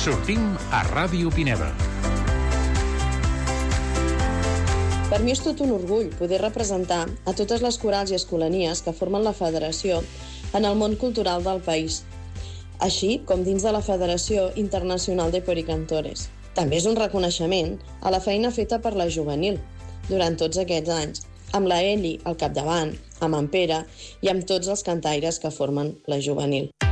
Sortim a Ràdio Pineda. Per mi és tot un orgull poder representar a totes les corals i escolanies que formen la federació en el món cultural del país, així com dins de la Federació Internacional de Pericantores. També és un reconeixement a la feina feta per la juvenil durant tots aquests anys, amb la Eli al capdavant, amb en Pere i amb tots els cantaires que formen la juvenil.